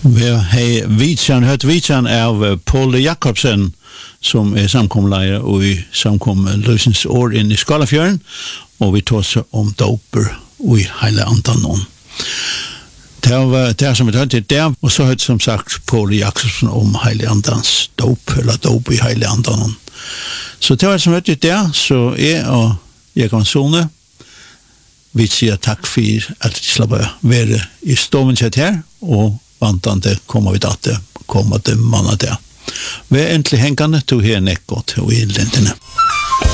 Vi har hørt vitsen av Paul Jakobsen, som samkomleier og i samkom løsens år inn i Skalafjøren, og vi tar seg om doper og i hele andan. Det som vi hørte det, og så hørte som sagt Paul Jakobsen om hele andans dop, eller dop i hele andan. Så det var som hørte det, så og Jakob Sone, vi sier takk for at vi slipper være i stoven sett her, og vantande kommer vi til kommende måneder. Vi endelig hengende til her nekkot og i lintene.